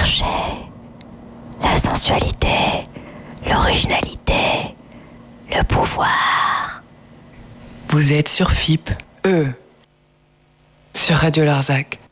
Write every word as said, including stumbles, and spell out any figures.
cherchez la sensualité, l'originalité, le pouvoir. Vous êtes sur F I P, eux, sur Radio Larzac.